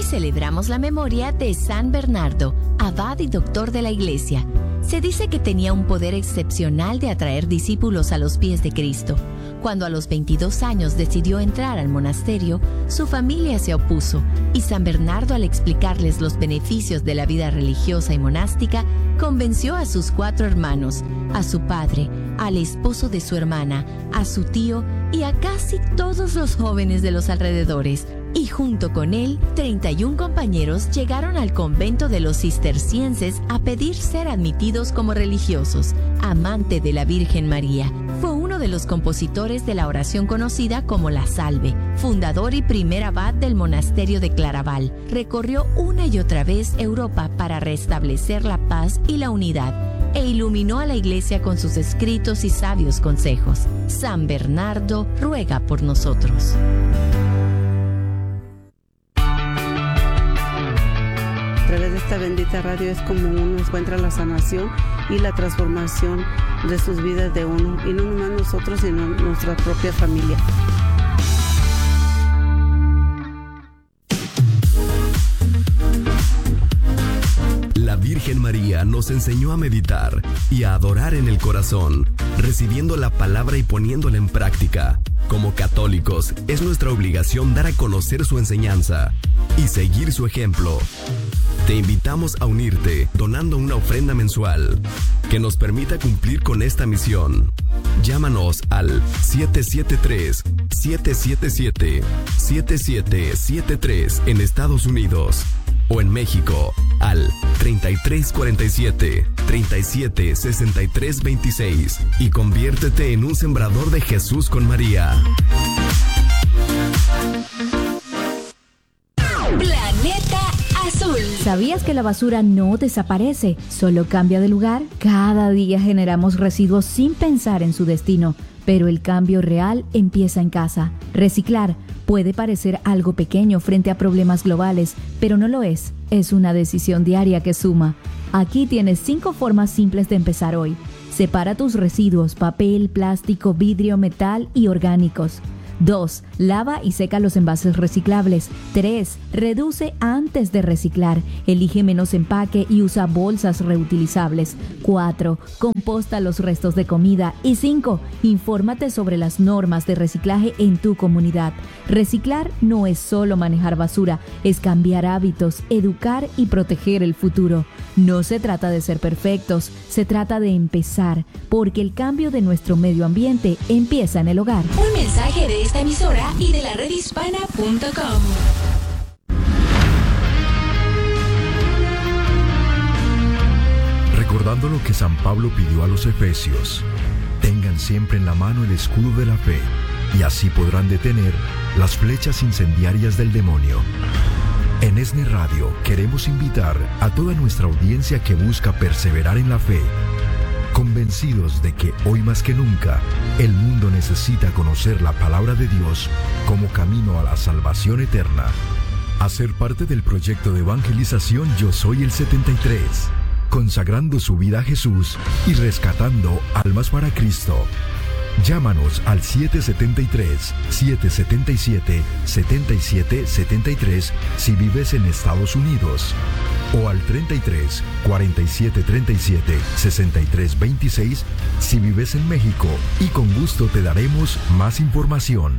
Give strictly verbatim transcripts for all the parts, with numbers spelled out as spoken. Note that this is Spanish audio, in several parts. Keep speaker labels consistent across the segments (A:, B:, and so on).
A: celebramos la memoria de San Bernardo, abad y doctor de la Iglesia. Se dice que tenía un poder excepcional de atraer discípulos a los pies de Cristo. Cuando a los veintidós años decidió entrar al monasterio, su familia se opuso y San Bernardo, al explicarles los beneficios de la vida religiosa y monástica, convenció a sus cuatro hermanos, a su padre, al esposo de su hermana, a su tío y a casi todos los jóvenes de los alrededores. Y junto con él, treinta y un compañeros llegaron al convento de los cistercienses a pedir ser admitidos como religiosos. Amante de la Virgen María, fue uno de los compositores de la oración conocida como la Salve, fundador y primer abad del monasterio de Claraval. Recorrió una y otra vez Europa para restablecer la paz y la unidad, e iluminó a la Iglesia con sus escritos y sabios consejos. San Bernardo ruega por nosotros.
B: A través de esta bendita radio es como uno encuentra la sanación y la transformación de sus vidas de uno, y no nomás nosotros, sino nuestra propia familia.
C: La Virgen María nos enseñó a meditar y a adorar en el corazón, recibiendo la palabra y poniéndola en práctica. Como católicos, es nuestra obligación dar a conocer su enseñanza y seguir su ejemplo. Te invitamos a unirte donando una ofrenda mensual que nos permita cumplir con esta misión. Llámanos al siete siete tres, siete siete siete, siete siete siete tres en Estados Unidos o en México al treinta y tres cuarenta y siete, treinta y siete sesenta y tres veintiséis y conviértete en un sembrador de Jesús con María.
A: Planeta Azul.
D: ¿Sabías que la basura no desaparece, solo cambia de lugar? Cada día generamos residuos sin pensar en su destino, pero el cambio real empieza en casa. Reciclar puede parecer algo pequeño frente a problemas globales, pero no lo es. Es una decisión diaria que suma. Aquí tienes cinco formas simples de empezar hoy. Separa tus residuos: papel, plástico, vidrio, metal y orgánicos. dos. Lava y seca los envases reciclables. tres. Reduce antes de reciclar. Elige menos empaque y usa bolsas reutilizables. cuatro. Composta los restos de comida. Y cinco. Infórmate sobre las normas de reciclaje en tu comunidad. Reciclar no es solo manejar basura, es cambiar hábitos, educar y proteger el futuro. No se trata de ser perfectos, se trata de empezar, porque el cambio de nuestro medio ambiente empieza en el hogar.
A: Un mensaje de esta emisora y de la red hispana punto com.
E: Recordando lo que San Pablo pidió a los efesios: tengan siempre en la mano el escudo de la fe, y así podrán detener las flechas incendiarias del demonio. En ESNE Radio queremos invitar a toda nuestra audiencia que busca perseverar en la fe, convencidos de que hoy más que nunca el mundo necesita conocer la palabra de Dios como camino a la salvación eterna. A ser parte del proyecto de evangelización Yo Soy el setenta y tres, consagrando su vida a Jesús y rescatando almas para Cristo. Llámanos al siete siete tres, siete siete siete, siete siete siete tres si vives en Estados Unidos, o al treinta y tres, cuarenta y siete treinta y siete, sesenta y tres veintiséis si vives en México, y con gusto te daremos más información.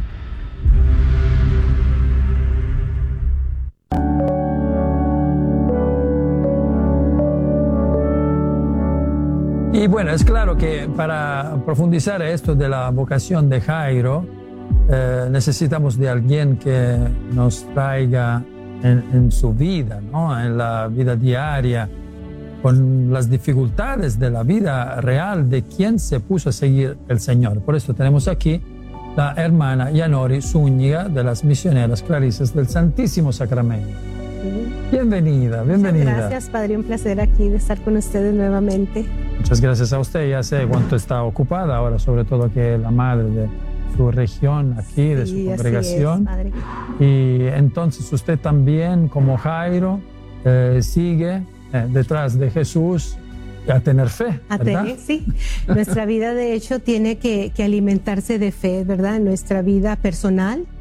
F: Y bueno, es claro que para profundizar esto de la vocación de Jairo, eh, necesitamos de alguien que nos traiga en, en su vida, ¿no? En la vida diaria, con las dificultades de la vida real de quien se puso a seguir el Señor. Por eso tenemos aquí la hermana Yanori Zúñiga, de las Misioneras Clarisas del Santísimo Sacramento. Bienvenida, bienvenida.
G: Muchas gracias, Padre, un placer aquí de estar con ustedes nuevamente.
F: Muchas gracias a usted, ya sé cuánto está ocupada ahora, sobre todo que es la madre de su región aquí, de
G: sí,
F: su congregación.
G: Así es, Padre.
F: Y entonces usted también, como Jairo, eh, sigue eh, detrás de Jesús a tener fe,
G: a
F: ¿verdad?
G: tener, sí. Nuestra vida, de hecho, tiene que, que alimentarse de fe, ¿verdad? Nuestra vida personal,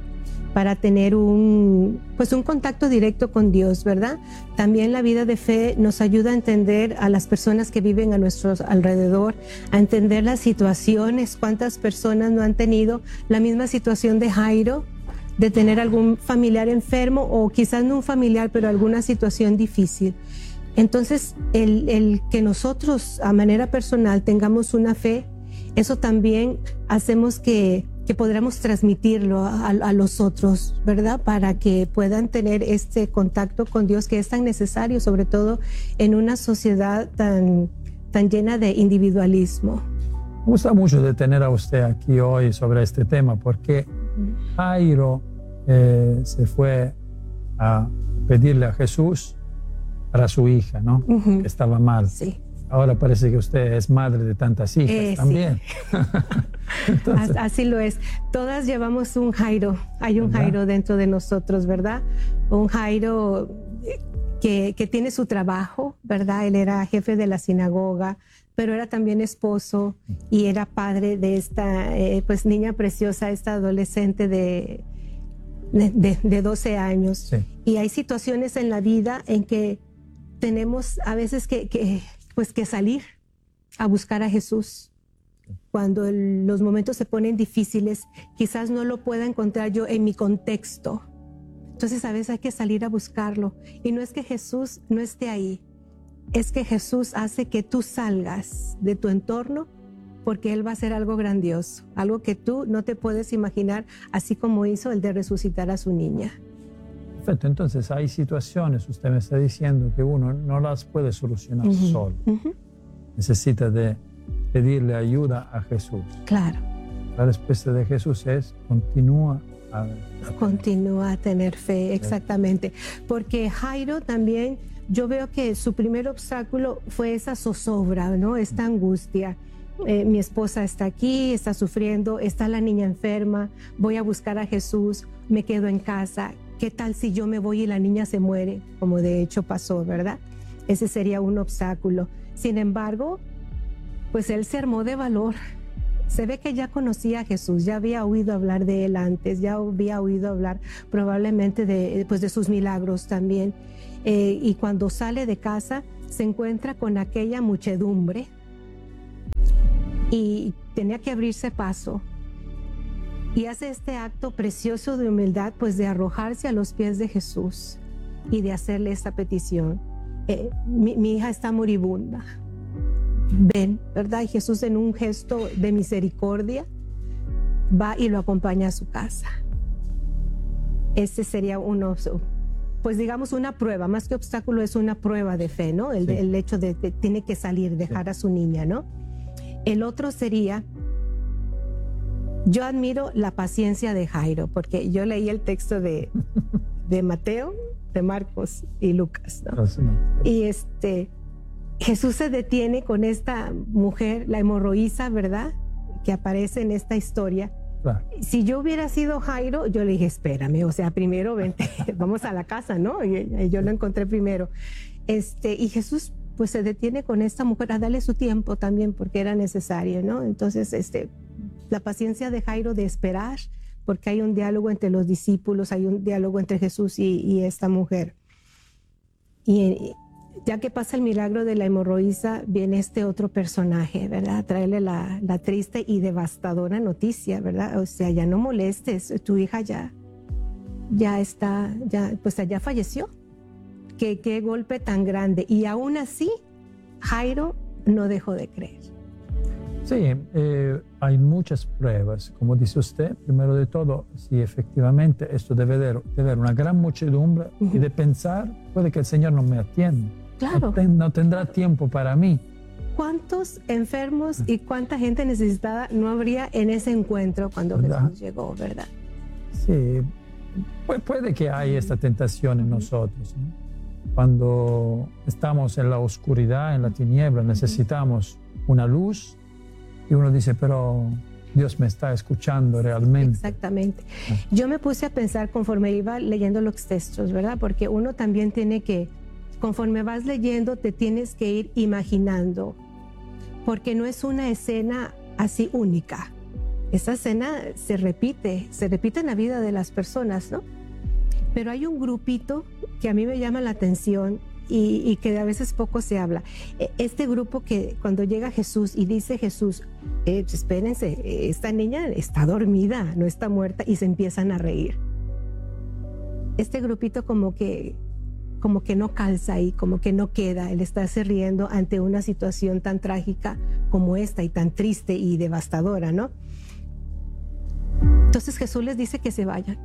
G: para tener un, pues un contacto directo con Dios, ¿verdad? También la vida de fe nos ayuda a entender a las personas que viven a nuestro alrededor, a entender las situaciones. ¿Cuántas personas no han tenido la misma situación de Jairo, de tener algún familiar enfermo o quizás no un familiar, pero alguna situación difícil? Entonces, el, el que nosotros a manera personal tengamos una fe, eso también hacemos que, que podamos transmitirlo a, a los otros, ¿verdad? Para que puedan tener este contacto con Dios que es tan necesario, sobre todo en una sociedad tan, tan llena de individualismo.
F: Me gusta mucho de tener a usted aquí hoy sobre este tema, porque Jairo eh, se fue a pedirle a Jesús para su hija, ¿no? Uh-huh. Que estaba mal.
G: Sí.
F: Ahora parece que usted es madre de tantas hijas
G: eh,
F: también.
G: Sí. Entonces, así lo es. Todas llevamos un Jairo. Hay un ¿verdad? Jairo dentro de nosotros, ¿verdad? Un Jairo que, que tiene su trabajo, ¿verdad? Él era jefe de la sinagoga, pero era también esposo y era padre de esta eh, pues niña preciosa, esta adolescente de, de, de doce años.
F: Sí.
G: Y hay situaciones en la vida en que tenemos a veces que, que, pues que salir a buscar a Jesús. Cuando el, los momentos se ponen difíciles, quizás no lo pueda encontrar yo en mi contexto. Entonces a veces hay que salir a buscarlo. Y no es que Jesús no esté ahí, es que Jesús hace que tú salgas de tu entorno porque Él va a hacer algo grandioso, algo que tú no te puedes imaginar, así como hizo el de resucitar a su niña.
F: Perfecto, entonces hay situaciones, usted me está diciendo, que uno no las puede solucionar uh-huh. solo. Uh-huh. Necesita de pedirle ayuda a Jesús.
G: Claro.
F: La respuesta de Jesús es, continúa a, a
G: Continúa a tener fe, exactamente. Porque Jairo también, yo veo que su primer obstáculo fue esa zozobra, ¿no? Esta angustia. Eh, mi esposa está aquí, está sufriendo, está la niña enferma, voy a buscar a Jesús, me quedo en casa. ¿Qué tal si yo me voy y la niña se muere? Como de hecho pasó, ¿verdad? Ese sería un obstáculo. Sin embargo, pues él se armó de valor. Se ve que ya conocía a Jesús, ya había oído hablar de él antes, ya había oído hablar probablemente de, pues de sus milagros también. Eh, y cuando sale de casa, se encuentra con aquella muchedumbre y tenía que abrirse paso. Y hace este acto precioso de humildad, pues de arrojarse a los pies de Jesús y de hacerle esta petición. Eh, mi, mi hija está moribunda. Ven, ¿verdad? Y Jesús, en un gesto de misericordia, va y lo acompaña a su casa. Ese sería uno, pues digamos una prueba, más que obstáculo, es una prueba de fe, ¿no? El, sí. el hecho de que tiene que salir, dejar sí. a su niña, ¿no? El otro sería, yo admiro la paciencia de Jairo, porque yo leí el texto de, de Mateo, de Marcos y Lucas, ¿no? Y este, Jesús se detiene con esta mujer, la hemorroísa, ¿verdad? Que aparece en esta historia. Claro. Si yo hubiera sido Jairo, yo le dije, espérame, o sea, primero vente, vamos a la casa, ¿no? Y, y yo lo encontré primero. Este, y Jesús pues se detiene con esta mujer a darle su tiempo también porque era necesario, ¿no? Entonces, este, la paciencia de Jairo de esperar, porque hay un diálogo entre los discípulos, hay un diálogo entre Jesús y, y esta mujer. Y ya que pasa el milagro de la hemorroísa, viene este otro personaje, ¿verdad? A traerle la, la triste y devastadora noticia, ¿verdad? O sea, ya no molestes, tu hija ya, ya está, ya, pues ya falleció. Qué, qué golpe tan grande. Y aún así, Jairo no dejó de creer.
F: Sí, eh, hay muchas pruebas. Como dice usted, primero de todo, si efectivamente esto debe de, de ver una gran muchedumbre uh-huh. y de pensar, puede que el Señor no me atienda.
G: Claro.
F: No, ten, no tendrá tiempo para mí.
G: ¿Cuántos enfermos y cuánta gente necesitada no habría en ese encuentro cuando ¿verdad? Jesús llegó, verdad?
F: Sí, Pu- puede que haya esta tentación en nosotros, ¿no? Cuando estamos en la oscuridad, en la tiniebla, necesitamos una luz y uno dice, pero Dios me está escuchando realmente.
G: Exactamente. Yo me puse a pensar conforme iba leyendo los textos, ¿verdad? Porque uno también tiene que, conforme vas leyendo, te tienes que ir imaginando, porque no es una escena así única. Esa escena se repite, se repite en la vida de las personas, ¿no? Pero hay un grupito que a mí me llama la atención y, y que a veces poco se habla. Este grupo que cuando llega Jesús y dice Jesús, eh, espérense, esta niña está dormida, no está muerta, y se empiezan a reír. Este grupito como que, como que no calza ahí, como que no queda el estarse riendo ante una situación tan trágica como esta y tan triste y devastadora, ¿no? Entonces Jesús les dice que se vayan,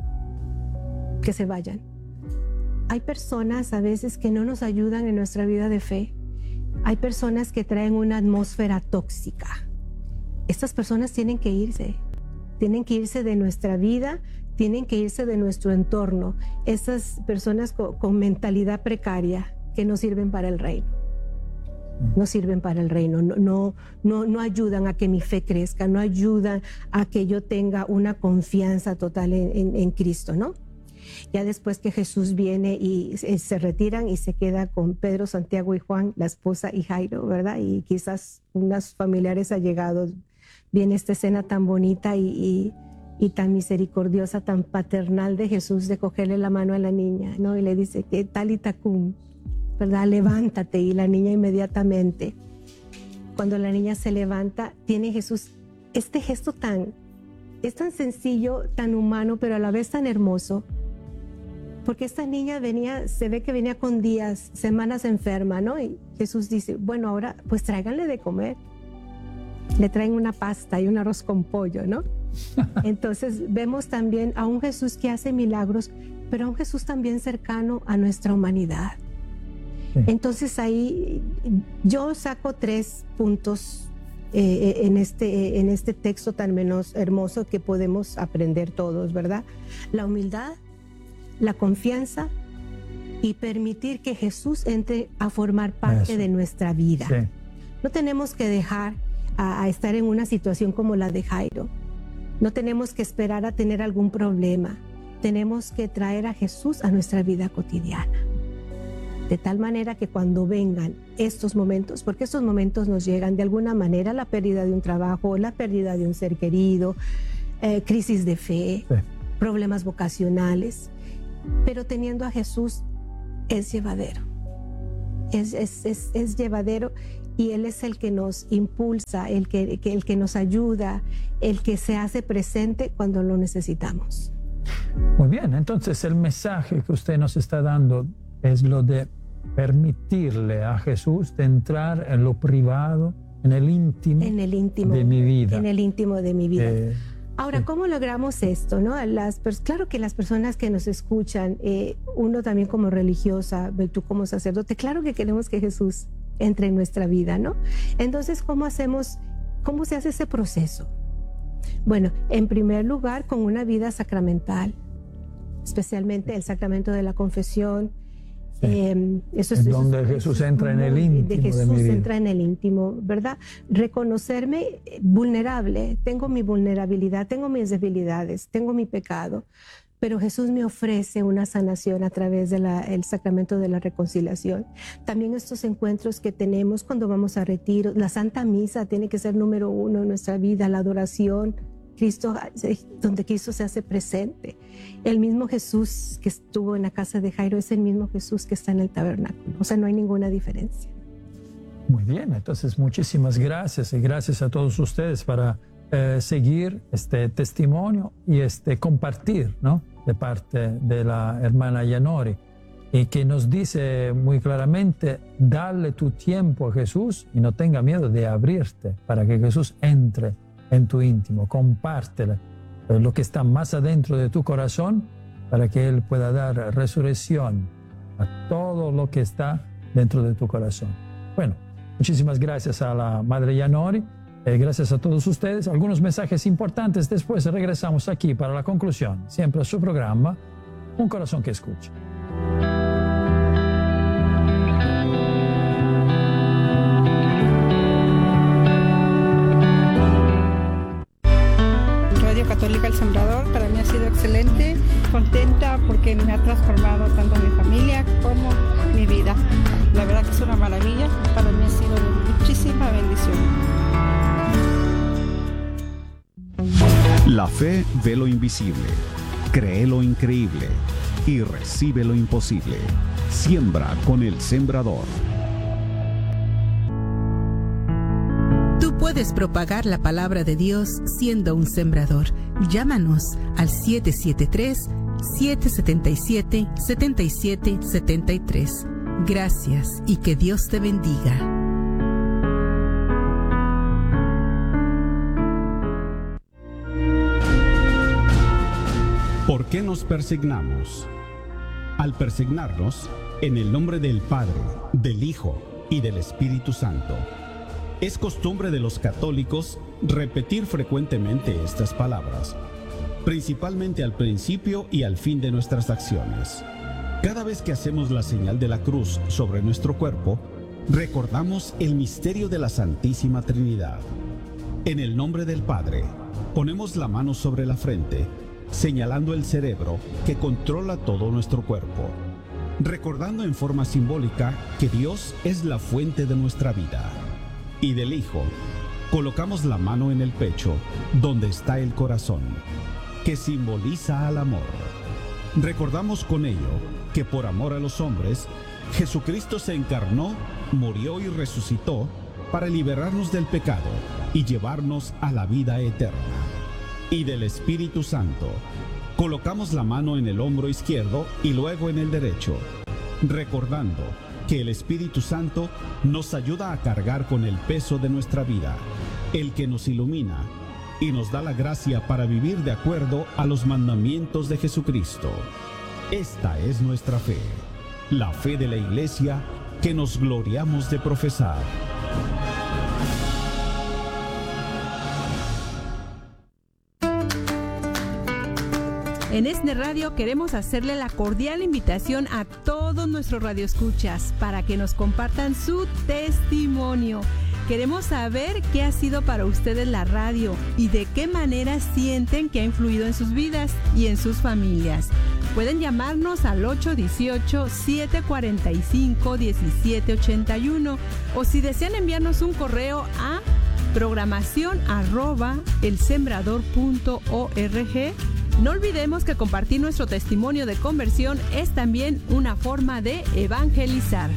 G: que se vayan. Hay personas a veces que no nos ayudan en nuestra vida de fe. Hay personas que traen una atmósfera tóxica. Estas personas tienen que irse, tienen que irse de nuestra vida, tienen que irse de nuestro entorno. Esas personas con, con mentalidad precaria que no sirven para el reino. No sirven para el reino, no, no, no, no ayudan a que mi fe crezca, no ayudan a que yo tenga una confianza total en, en, en Cristo, ¿no? Ya después que Jesús viene y se retiran y se queda con Pedro, Santiago y Juan, la esposa y Jairo, ¿verdad? Y quizás unos familiares allegados, viene esta escena tan bonita y, y, y tan misericordiosa, tan paternal de Jesús de cogerle la mano a la niña, ¿no? Y le dice, ¿qué tal Itacum? ¿Verdad? Levántate. Y la niña inmediatamente, cuando la niña se levanta, tiene Jesús este gesto tan, es tan sencillo, tan humano, pero a la vez tan hermoso. Porque esta niña venía, se ve que venía con días, semanas enferma, ¿no? Y Jesús dice, bueno, ahora pues tráiganle de comer. Le traen una pasta y un arroz con pollo, ¿no? Entonces vemos también a un Jesús que hace milagros, pero a un Jesús también cercano a nuestra humanidad. Sí. Entonces ahí yo saco tres puntos eh, en, este, en este texto tan menos hermoso que podemos aprender todos, ¿verdad? La humildad, la confianza y permitir que Jesús entre a formar parte Eso. de nuestra vida. Sí. No tenemos que dejar a, a estar en una situación como la de Jairo. No tenemos que esperar a tener algún problema. Tenemos que traer a Jesús a nuestra vida cotidiana. De tal manera que cuando vengan estos momentos, porque estos momentos nos llegan de alguna manera, la pérdida de un trabajo, la pérdida de un ser querido, eh, crisis de fe, sí. problemas vocacionales, pero teniendo a Jesús es llevadero, es, es, es, es llevadero y Él es el que nos impulsa, el que, que, el que nos ayuda, el que se hace presente cuando lo necesitamos.
F: Muy bien, entonces el mensaje que usted nos está dando es lo de permitirle a Jesús de entrar en lo privado, en el íntimo,
G: en el íntimo
F: de mi vida.
G: En el íntimo de mi vida.
F: Eh,
G: Ahora, ¿cómo logramos esto? ¿No? Las, claro que las personas que nos escuchan, eh, uno también como religiosa, tú como sacerdote, claro que queremos que Jesús entre en nuestra vida, ¿no? Entonces, ¿cómo hacemos, cómo se hace ese proceso? Bueno, en primer lugar, con una vida sacramental, especialmente el sacramento de la confesión.
F: Sí.
G: Eh, eso es,
F: es donde
G: eso,
F: Jesús
G: eso
F: entra en el íntimo
G: de Jesús
F: de mi vida.
G: entra en el íntimo, ¿verdad? Reconocerme vulnerable, tengo mi vulnerabilidad, tengo mis debilidades, tengo mi pecado, pero Jesús me ofrece una sanación a través del sacramento de la reconciliación. También estos encuentros que tenemos cuando vamos a retiro, la Santa Misa tiene que ser número uno en nuestra vida, la adoración, Cristo, donde Cristo se hace presente. El mismo Jesús que estuvo en la casa de Jairo es el mismo Jesús que está en el tabernáculo. O sea, no hay ninguna diferencia.
F: Muy bien, entonces muchísimas gracias y gracias a todos ustedes para eh, seguir este testimonio y este compartir, ¿no? De parte de la hermana Yanori, y que nos dice muy claramente, dale tu tiempo a Jesús y no tenga miedo de abrirte para que Jesús entre en tu íntimo, compártela lo que está más adentro de tu corazón para que Él pueda dar resurrección a todo lo que está dentro de tu corazón. Bueno, muchísimas gracias a la Madre Yanori, eh, gracias a todos ustedes. Algunos mensajes importantes, después regresamos aquí para la conclusión, siempre a su programa, Un Corazón que Escucha.
H: Católica El Sembrador para mí ha sido excelente, contenta porque me ha transformado tanto mi familia como mi vida. La verdad que es una maravilla, para mí ha sido de muchísima bendición.
I: fe ve lo invisible, cree lo increíble y recibe lo imposible. Siembra con el sembrador.
J: Tú puedes propagar la palabra de Dios siendo un sembrador. Llámanos al siete siete tres, siete siete siete, siete siete siete tres. Gracias y que Dios te bendiga.
I: ¿Por qué nos persignamos? Al persignarnos, en el nombre del Padre, del Hijo y del Espíritu Santo. Es costumbre de los católicos repetir frecuentemente estas palabras, principalmente al principio y al fin de nuestras acciones. Cada vez que hacemos la señal de la cruz sobre nuestro cuerpo, recordamos el misterio de la Santísima Trinidad. En el nombre del Padre, ponemos la mano sobre la frente, señalando el cerebro que controla todo nuestro cuerpo, recordando en forma simbólica que Dios es la fuente de nuestra vida. Y del Hijo, colocamos la mano en el pecho, donde está el corazón, que simboliza al amor. Recordamos con ello que por amor a los hombres, Jesucristo se encarnó, murió y resucitó para liberarnos del pecado y llevarnos a la vida eterna. Y del Espíritu Santo, colocamos la mano en el hombro izquierdo y luego en el derecho, recordando que el Espíritu Santo nos ayuda a cargar con el peso de nuestra vida, el que nos ilumina y nos da la gracia para vivir de acuerdo a los mandamientos de Jesucristo. Esta es nuestra fe, la fe de la Iglesia que nos gloriamos de profesar.
K: En ESNE Radio queremos hacerle la cordial invitación a todos nuestros radioescuchas para que nos compartan su testimonio. Queremos saber qué ha sido para ustedes la radio y de qué manera sienten que ha influido en sus vidas y en sus familias. Pueden llamarnos al ocho uno ocho, siete cuatro cinco, uno siete ocho uno o si desean enviarnos un correo a programación arroba elsembrador punto org. No olvidemos que compartir nuestro testimonio de conversión es también una forma de evangelizar.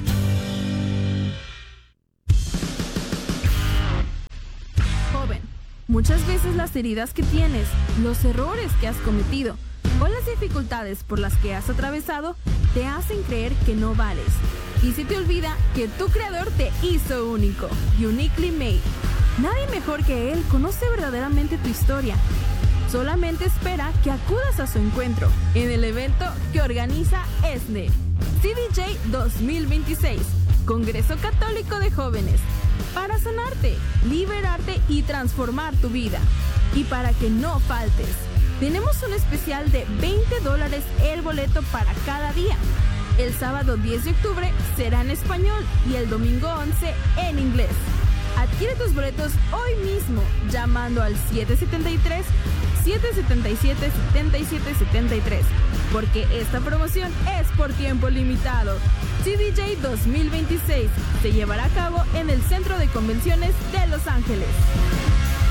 L: Joven, muchas veces las heridas que tienes, los errores que has cometido o las dificultades por las que has atravesado te hacen creer que no vales. Y se te olvida que tu creador te hizo único, uniquely made. Nadie mejor que él conoce verdaderamente tu historia. Solamente espera que acudas a su encuentro en el evento que organiza ESNE, C D J dos mil veintiséis, Congreso Católico de Jóvenes, para sanarte, liberarte y transformar tu vida. Y para que no faltes, tenemos un especial de veinte dólares el boleto para cada día. El sábado diez de octubre será en español y el domingo once en inglés. Adquiere tus boletos hoy mismo llamando al siete siete tres, siete siete siete, siete siete siete tres, porque esta promoción es por tiempo limitado. C D J dos mil veintiséis se llevará a cabo en el Centro de Convenciones de Los Ángeles.